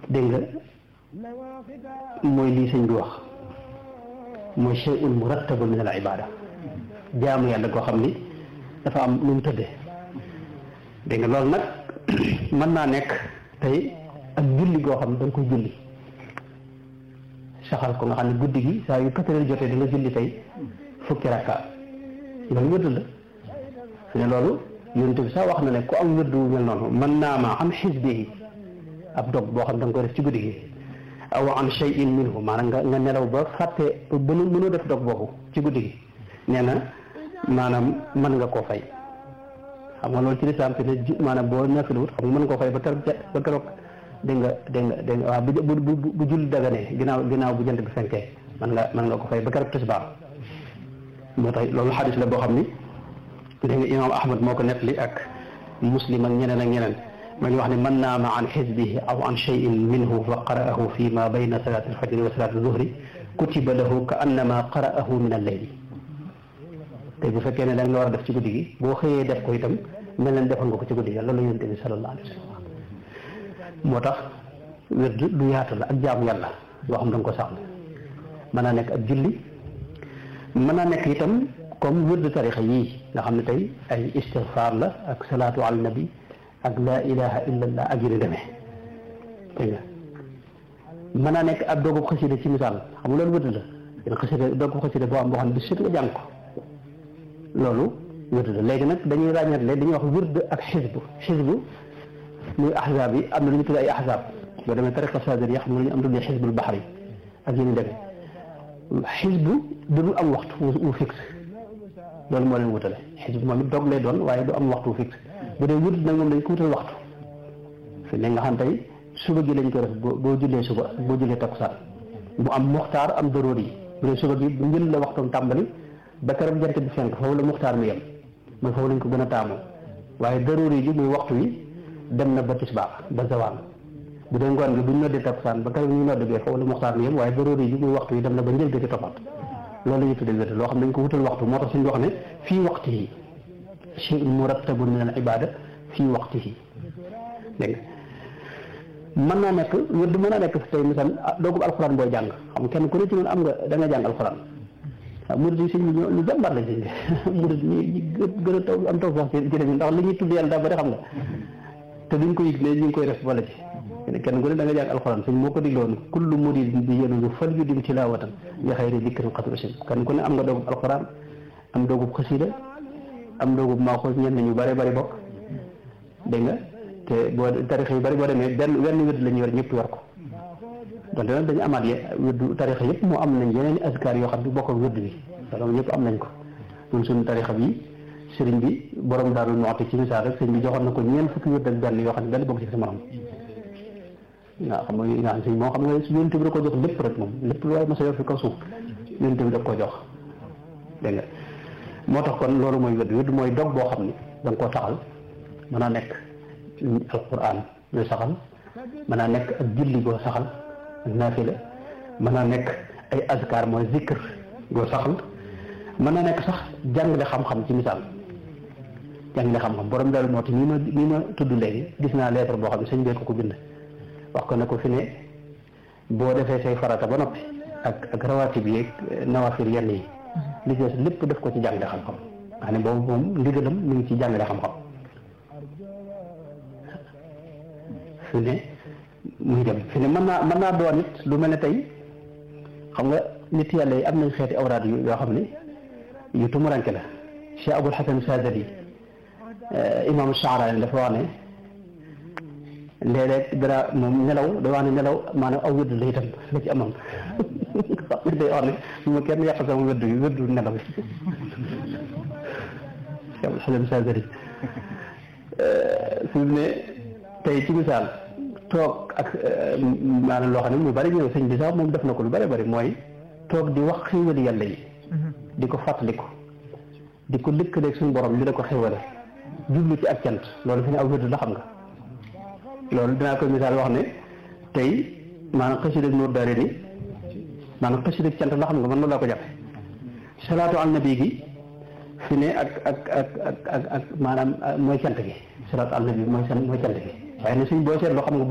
dégg nga mooy lii sëñ bi wax mooy shay'un murattabun min al ibada jaamu yàlla koo xam ni dafa am nu mu tëddee dégg nga loolu nag mën naa nekk tey ak julli goo xam ne da nga koy julli saxal ko nga xam ne guddi gi saa yu 4 heures jotee da nga julli tey fukki rakka loolu wërd la fi ne loolu yonent bi sax wax na ne ku am wërd wu mel noonu mën naa ma am xisbihi ab dog boo xam da nga koy def ci guddi gi aw an shay'in minhu maanaam nga nelaw ba fàtte ba mënoo def dog boobu ci guddi gi nee na maanaam mën nga koo fay xam nga loolu ci lislaam fi ne maanaam boo naafilawut xam nga mën nga koo fay ba keroog dégg nga waaw bu julli daganee ginnaaw bu jant bi fenkee mën nga ko fay ba keroog tisbaar moo tax loolu xadis la boo xam ni dégg nga imaam Ahmad moo ko nettali ak Muslim ak ñeneen ak ñeneen ma ñu wax ne man naama an xisbihi aw an shay'in minhu fa qara'ahu fi ma bayna salaati alfajri wa salaati zuhri kutiba lahu ka annama qara'ahu min al-layli te bu fekkee ne da nga war a def ci guddi gi boo xëyee def ko itam mel na defoon nga ko ci guddi gi loolu yonent bi sallallahu alayhi wa sallam moo tax wird lu yaatu la ak jaamu yàlla boo xam da nga ko saxla mën naa nekk ak julli mën naa nekk itam comme wird tarixa yii nga xam ne tey ay istigfaar la ak salaatu ala nabi ak laa ilaha illallah ak yu ni demee dégg nga mën naa nekk ab doogub xasida ci misaal xam nga loolu wird la yéen xasida doogub xasida boo am boo xam ne bi sut nga jàng ko loolu wird la léegi nag dañuy ràññatle dañuy wax wird ak xisbu muy ahzaab yi am na lu ñu tudd ay ahzaab boo demee tariqa sadar yi xam nga lu ñu am tuddee xisbul baxri ak yi ni demee xisbu du am waxtu wu fixe loolu moo leen wutale xisbu moom it doog lay doon waaye du am waxtu wu fixe bu dee wird nag moom dañ ko wutal waxtu fi ne nga xam tey suba gi lañ ko def boo jullee suba boo jullee takkusaan mu am muxtaar am daroor yi bu dee suba gi bu njël la waxtoom tàmbali ba keroog jant bi fenk foofu la muxtaar mi yem mooy foofu lañ ko gën a taamoo waaye daroor yi ji muy waxtu wi dem na ba tisbaar ba zawaan bu dee ngoon gi bu ñu noddee takkusaan ba keroog ñu noddee foofu la muxtaar mi yem waaye daroor yi ji muy waxtu wi dem na ba njël ga ci toppat loolu la ñuy tuddee wér loo xam ne dañ ko wutal waxtu moo tax suñu wax ne fii waqtihi shay'un murattabun min al ibada fii waqtihi dégg nga mën naa nekk wér mën naa nekk tey misaal doogub alxuraan booy jàng xam kenn ku ne ci ñun am nga da nga jàng alxuraan waaw murid yi sëñ bi ñu jàmbaar la sëñ bi murid ñi gën a taw am taw wax ci dem ndax li ñuy tudd yàlla daa bëri xam nga te duñ ko yëg ne ñu ngi koy def wala ci kenn ku ne da nga jàng alxuraan sëñ moo ko digloon kullu muridin bi yéenu fal yu dim tilaawatan li xayri dikrin qad usim kenn ku ne am nga doogub alxuraan am doogub xasida am doogub maaxoos ñenn ñu bare bari bokk dégg nga te boo tarix yu bari boo demee wenn wérd la ñu yor ñëpp yor ko donte nag dañu amaat wérdu tarixa yëpp moo am nañ yeneen i askar yoo xam ne bokk ak wérd bi loolu ñëpp am nañ ko ñun suñu tarixa bi sëriñ bi borom Daaru Muxti ci misaal rek sëriñ bi joxoon na ko ñeent fukki wérd ak benn yoo xam ne benn bokk ci sa morom waaw xam nga sëñ moo xam nga yonent bi da ko jox lépp rek moom lépp lu waaye mos a yor fi kaw suuf yonent bi da ko jox dégg nga moo tax kon loolu mooy wérd mooy dog boo xam ne da nga koo saxal mën naa nekk alquran looy saxal mën naa nekk ak julli goo saxal naafila mën naa nekk ay azkar mooy zikr goo saxal mën naa nekk sax jàngale xam-xam ci misaal jàngale xam-xam borom Daaru Muxti nii ma tudd léegi gis naa lettre boo xam ne sëñ bee ko bind wax ko ne ko fi ne boo defee say farata ba noppi ak rawaatib yi ak nawafil yenn yi li ci des lépp def ko ci jàngale xam-xam nga ne boobu moom ndigalam mi ngi ci jàngale xam-xam fi ne muy dem fi ne mën naa doon it lu mel ne tey xam nga nit yàlla yi am nañ xeeti awraad yoo xam ne yu tumuranke la Cheikh Abul Hasan Sadali imam Sha'rani dafa wax ne léeg-léeg dara moom nelaw da wax ne nelaw maanaam aw wérdu la itam la ci amoon wax day wax ne bu ma kenn yàq sama wérdu nelaw Cheikh Abul Hasan Sadali fi mu ne tey ci misaal toog ak maanaam loo xam ne mu bari ñëw sëñ bi sax moom def na ko lu bari bari mooy toog di wax xéewali yàlla yi di ko fàttaliku di ko lëkkaleeg suñu borom li la ko xéewale jublu ci ak cant loolu fi ne aw wérdu la xam nga loolu dinaa koy misaal wax ne tey maanaam xasida Nuur Daarayni maanaam xasida cant la xam nga man loolu laa ko jàppe salaatu al nabi gi fi ne ak maanaam mooy cant gi salaatu al nabi mooy cant gi waaye ne suñ boo seetloo xam nga